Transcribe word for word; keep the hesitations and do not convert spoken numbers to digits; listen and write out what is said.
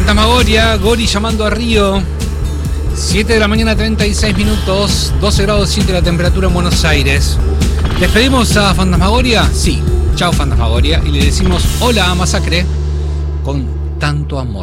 Fantasmagoria, Gori llamando a Río. siete de la mañana, treinta y seis minutos, doce grados siete la temperatura en Buenos Aires. ¿Despedimos a Fantasmagoria? Sí. Chao Fantasmagoria. Y le decimos hola a Masacre con tanto amor.